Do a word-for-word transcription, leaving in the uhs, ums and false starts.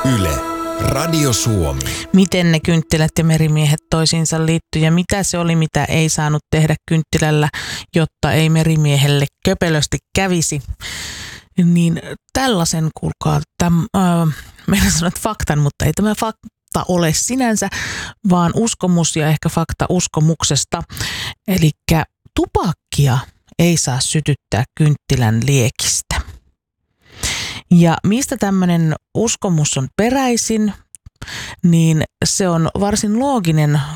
Yle, Radio Suomi. Miten ne kynttilät ja merimiehet toisiinsa liittyy ja mitä se oli, mitä ei saanut tehdä kynttilällä, jotta ei merimiehelle köpelösti kävisi. Niin tällaisen, kuulkaa, täm, äh, meidän sanot faktan, mutta ei tämä fakta ole sinänsä, vaan uskomus ja ehkä fakta uskomuksesta. Eli tupakkia ei saa sytyttää kynttilän liekistä. Ja mistä tämmöinen uskomus on peräisin, niin se on varsin looginen